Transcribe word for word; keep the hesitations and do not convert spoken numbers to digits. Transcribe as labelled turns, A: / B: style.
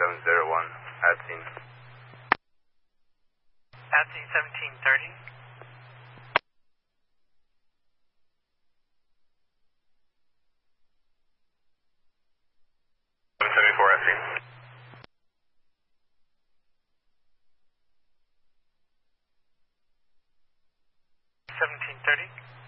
A: seven zero one, at scene.
B: At scene seventeen thirty.
A: seven seventy-four, at scene.
B: seventeen thirty.